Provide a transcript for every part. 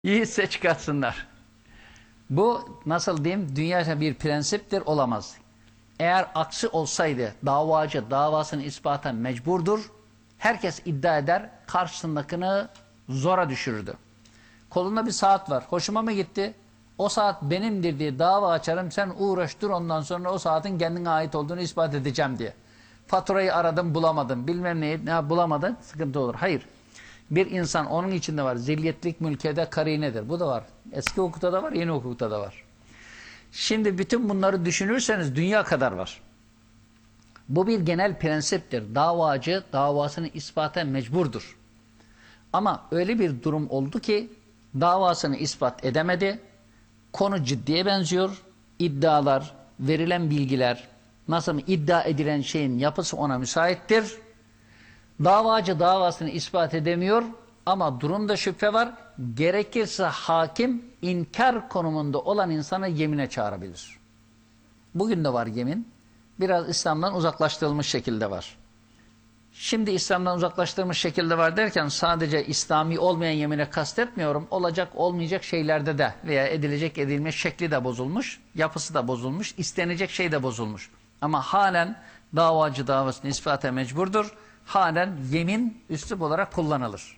İyiyse çıkartsınlar. Bu nasıl diyeyim, dünya bir prensiptir, olamaz. Eğer aksi olsaydı davacı davasını ispata mecburdur. Herkes iddia eder, karşısındakini zora düşürürdü. Kolunda bir saat var. Hoşuma mı gitti? O saat benimdir diye dava açarım. Sen uğraş dur, ondan sonra o saatin kendine ait olduğunu ispat edeceğim diye. Faturayı aradım bulamadım. Bilmem neyi bulamadın, sıkıntı olur. Hayır. Bir insan onun içinde var. Zilliyetlik mülkede karinedir. Bu da var. Eski hukukta da var, yeni hukukta da var. Şimdi bütün bunları düşünürseniz dünya kadar var. Bu bir genel prensiptir. Davacı davasını ispata mecburdur. Ama öyle bir durum oldu ki davasını ispat edemedi. Konu ciddiye benziyor. İddialar, verilen bilgiler, nasıl iddia edilen şeyin yapısı ona müsaittir. Davacı davasını ispat edemiyor ama durumda şüphe var. Gerekirse hakim inkar konumunda olan insanı yemine çağırabilir. Bugün de var yemin. Biraz İslam'dan uzaklaştırılmış şekilde var. Şimdi İslam'dan uzaklaştırılmış şekilde var derken sadece İslami olmayan yemine kastetmiyorum. Olacak olmayacak şeylerde de veya edilecek edilme şekli de bozulmuş, yapısı da bozulmuş, istenecek şey de bozulmuş. Ama halen davacı davasını ispata mecburdur. Halen yemin üslup olarak kullanılır.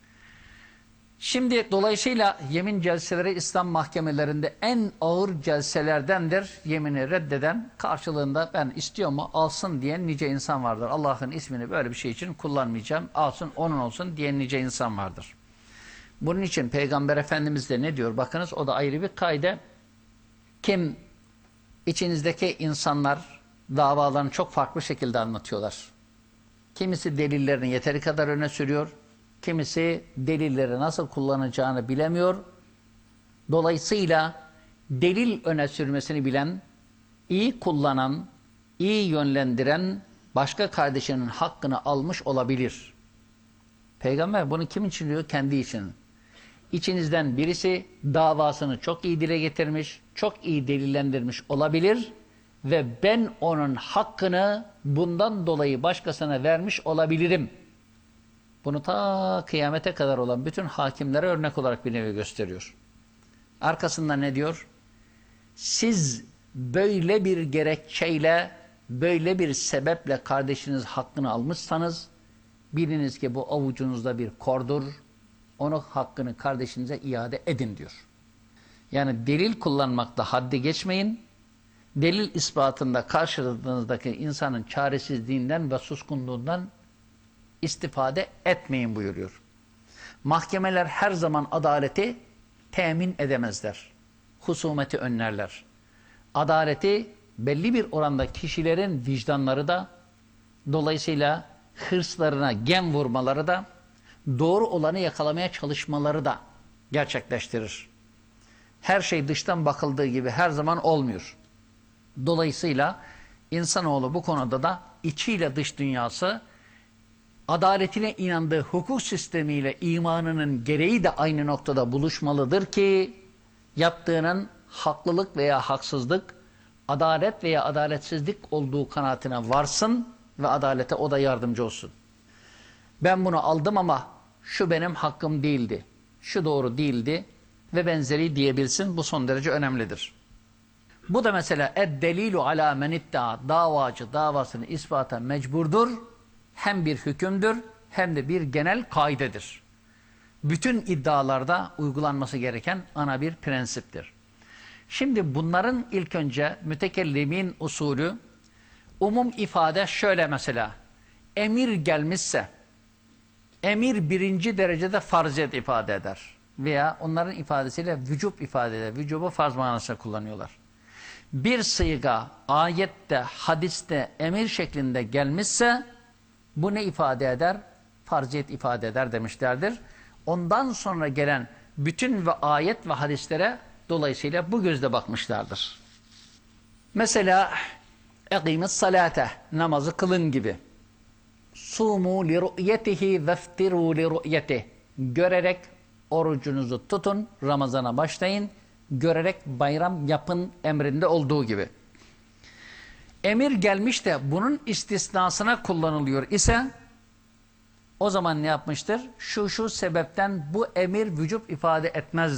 Şimdi dolayısıyla yemin celseleri İslam mahkemelerinde en ağır celselerdendir. Yemini reddeden, karşılığında ben istiyor mu alsın diyen nice insan vardır. Allah'ın ismini böyle bir şey için kullanmayacağım, alsın onun olsun diyen nice insan vardır. Bunun için Peygamber Efendimiz de ne diyor? Bakınız, o da ayrı bir kaide. Kim içinizdeki insanlar davalarını çok farklı şekilde anlatıyorlar. Kimisi delillerini yeteri kadar öne sürüyor. Kimisi delilleri nasıl kullanacağını bilemiyor. Dolayısıyla delil öne sürmesini bilen, iyi kullanan, iyi yönlendiren başka kardeşinin hakkını almış olabilir. Peygamber bunu kim için diyor? Kendi için. İçinizden birisi davasını çok iyi dile getirmiş, çok iyi delillendirmiş olabilir ve ben onun hakkını bundan dolayı başkasına vermiş olabilirim. Bunu ta kıyamete kadar olan bütün hakimlere örnek olarak bir nevi gösteriyor. Arkasında ne diyor? Siz böyle bir gerekçeyle, böyle bir sebeple kardeşiniz hakkını almışsanız, biliniz ki bu avucunuzda bir kordur. Onun hakkını kardeşinize iade edin diyor. Yani delil kullanmakta haddi geçmeyin. Delil ispatında karşınızdaki insanın çaresizliğinden ve suskunluğundan istifade etmeyin buyuruyor. Mahkemeler her zaman adaleti temin edemezler. Husumeti önlerler. Adaleti belli bir oranda kişilerin vicdanları da, dolayısıyla hırslarına gem vurmaları da, doğru olanı yakalamaya çalışmaları da gerçekleştirir. Her şey dıştan bakıldığı gibi her zaman olmuyor. Dolayısıyla insanoğlu bu konuda da içiyle dış dünyası, adaletine inandığı hukuk sistemiyle imanının gereği de aynı noktada buluşmalıdır ki yaptığının haklılık veya haksızlık, adalet veya adaletsizlik olduğu kanaatine varsın ve adalete o da yardımcı olsun. Ben bunu aldım ama şu benim hakkım değildi, şu doğru değildi ve benzeri diyebilsin. Bu son derece önemlidir. Bu da mesela ed-delilu ala men iddia, davacı davasını ispata mecburdur. Hem bir hükümdür hem de bir genel kaidedir. Bütün iddialarda uygulanması gereken ana bir prensiptir. Şimdi bunların ilk önce mütekellimin usulü, umum ifade şöyle mesela. Emir gelmişse, emir birinci derecede farziyet ifade eder. Veya onların ifadesiyle vücub ifade eder. Vücubu farz manasında kullanıyorlar. Bir sıyga ayette, hadiste emir şeklinde gelmişse bu ne ifade eder? Farziyet ifade eder demişlerdir. Ondan sonra gelen bütün ve ayet ve hadislere dolayısıyla bu gözle bakmışlardır. Mesela eqimis salate, namazı kılın gibi. Sumu li ru'yetihi veftiru li ru'yetih. Görerek orucunuzu tutun, Ramazan'a başlayın. Görerek bayram yapın emrinde olduğu gibi. Emir gelmiş de bunun istisnasına kullanılıyor ise O zaman ne yapmıştır? Şu sebepten bu emir vücub ifade etmez.